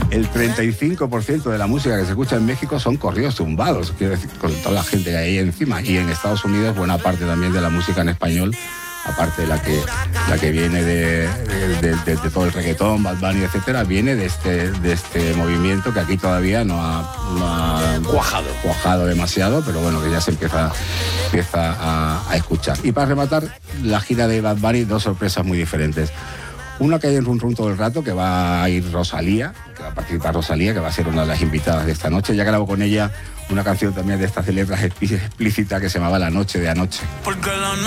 el 35% de la música que se escucha en México son corridos tumbados, quiero decir, con toda la gente que hay ahí encima. Y en Estados Unidos buena parte también de la música en español, aparte de la que viene de todo el reggaetón, Bad Bunny, etcétera, viene de este movimiento que aquí todavía no ha cuajado demasiado, pero bueno, que ya se empieza a escuchar. Y para rematar la gira de Bad Bunny, dos sorpresas muy diferentes. Una que hay en Run Run todo el rato, que va a ir Rosalía, que va a participar Rosalía, que va a ser una de las invitadas de esta noche. Ya grabó con ella una canción también de estas letras explícitas que se llamaba La Noche de Anoche.